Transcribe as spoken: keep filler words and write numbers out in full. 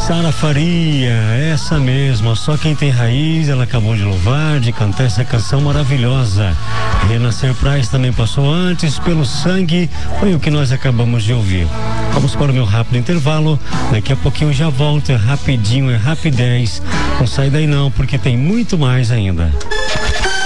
Sara Faria, essa mesma, Só Quem Tem Raiz, ela acabou de louvar, de cantar essa canção maravilhosa. Renascer Price também passou antes, Pelo Sangue, foi o que nós acabamos de ouvir. Vamos para o meu rápido intervalo, daqui a pouquinho eu já volto, é rapidinho, é rapidez, não sai daí não, porque tem muito mais ainda.